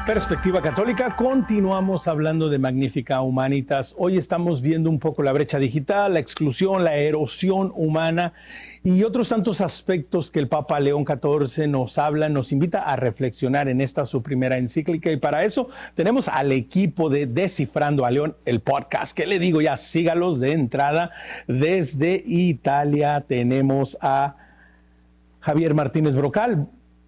Perspectiva Católica, continuamos hablando de Magnificat Humanitas. Hoy estamos viendo un poco la brecha digital, la exclusión, la erosión humana y otros tantos aspectos que el Papa León XIV nos habla, nos invita a reflexionar en esta su primera encíclica. Y para eso tenemos al equipo de Descifrando a León, el podcast, que le digo ya, sígalos de entrada. Desde Italia tenemos a Javier Martínez Brocal.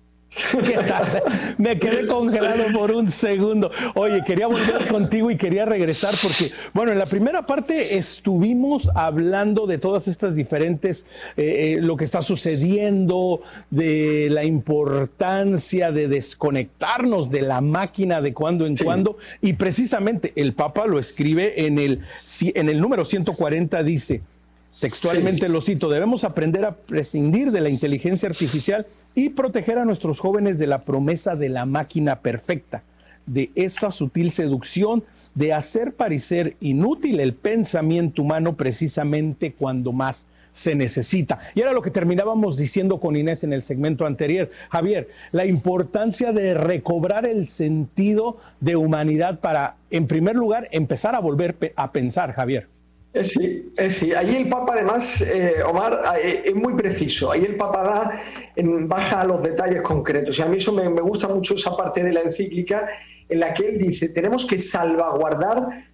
¿Qué tal? Me quedé congelado por un segundo. Oye, quería volver contigo y quería regresar porque, bueno, en la primera parte estuvimos hablando de todas estas diferentes, lo que está sucediendo, de la importancia de desconectarnos de la máquina de cuando en cuando, y precisamente el Papa lo escribe en el número 140, dice, textualmente lo cito, debemos aprender a prescindir de la inteligencia artificial y proteger a nuestros jóvenes de la promesa de la máquina perfecta, de esta sutil seducción de hacer parecer inútil el pensamiento humano precisamente cuando más se necesita. Y era lo que terminábamos diciendo con Inés en el segmento anterior. Javier, la importancia de recobrar el sentido de humanidad para, en primer lugar, empezar a volver a pensar, Javier. Sí. Ahí el Papa, además, Omar, es muy preciso. Ahí el Papa baja a los detalles concretos. Y a mí eso me gusta mucho, esa parte de la encíclica en la que él dice, tenemos que salvaguardar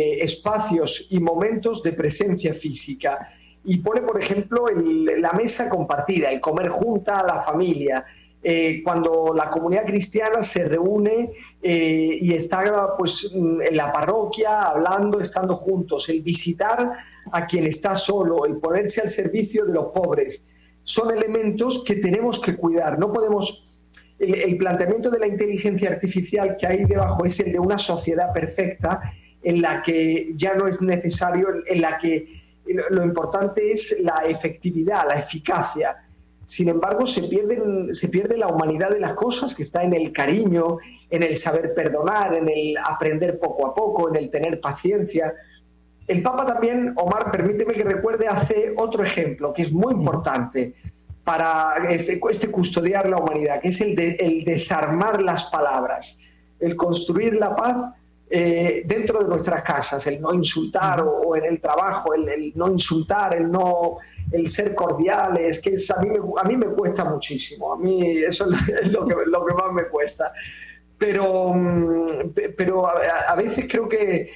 espacios y momentos de presencia física. Y pone, por ejemplo, la mesa compartida, el comer junta a la familia. Cuando la comunidad cristiana se reúne y está pues, en la parroquia hablando, estando juntos, el visitar a quien está solo, el ponerse al servicio de los pobres, son elementos que tenemos que cuidar. No podemos, el planteamiento de la inteligencia artificial que hay debajo es el de una sociedad perfecta en la que ya no es necesario, en la que lo importante es la efectividad, la eficacia. Sin embargo, se pierde la humanidad de las cosas, que está en el cariño, en el saber perdonar, en el aprender poco a poco, en el tener paciencia. El Papa también, Omar, permíteme que recuerde, hace otro ejemplo que es muy importante para custodiar la humanidad, que es el desarmar las palabras, el construir la paz dentro de nuestras casas, el no insultar o en el trabajo, el no insultar, el ser cordiales, que a mí me cuesta muchísimo, a mí eso es lo que más me cuesta, pero a veces creo que,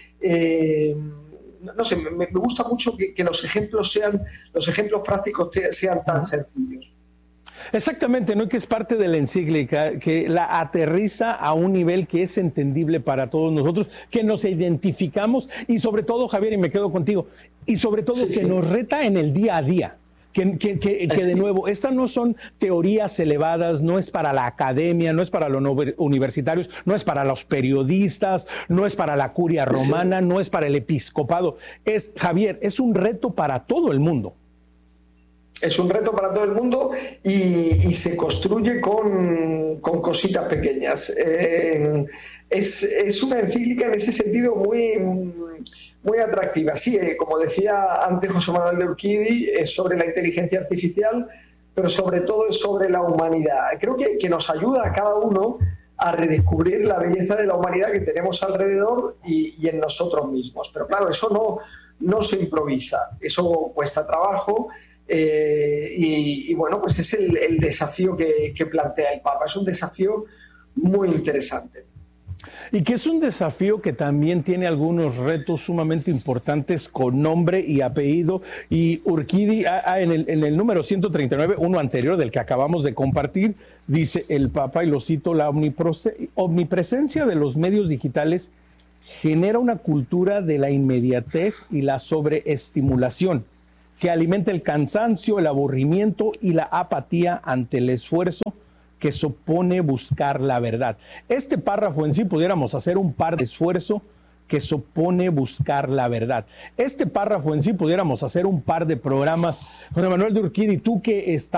no sé, me gusta mucho que los ejemplos prácticos sean tan sencillos. Exactamente, ¿no? Que es parte de la encíclica, que la aterriza a un nivel que es entendible para todos nosotros, que nos identificamos y sobre todo, Javier, y me quedo contigo, y sobre todo que nos reta en el día a día. Que de nuevo, estas no son teorías elevadas, no es para la academia, no es para los universitarios, no es para los periodistas, no es para la curia romana, no es para el episcopado. Javier, es un reto para todo el mundo. Es un reto para todo el mundo y se construye con cositas pequeñas. Es una encíclica en ese sentido muy atractiva. Sí, como decía antes José Manuel de Urquidi, es sobre la inteligencia artificial, pero sobre todo es sobre la humanidad. Creo que nos ayuda a cada uno a redescubrir la belleza de la humanidad que tenemos alrededor y en nosotros mismos. Pero claro, eso no se improvisa, eso cuesta trabajo. Y bueno, pues es el desafío que plantea el Papa. Es un desafío muy interesante. Y que es un desafío que también tiene algunos retos sumamente importantes con nombre y apellido. Y Urquidi, en el número 139, uno anterior del que acabamos de compartir, dice el Papa, y lo cito, la omnipresencia de los medios digitales genera una cultura de la inmediatez y la sobreestimulación, que alimenta el cansancio, el aburrimiento y la apatía ante el esfuerzo que supone buscar la verdad. Este párrafo en sí pudiéramos hacer un par de esfuerzo que supone buscar la verdad. Este párrafo en sí pudiéramos hacer un par de programas. José Manuel de Urquidi, tú que estás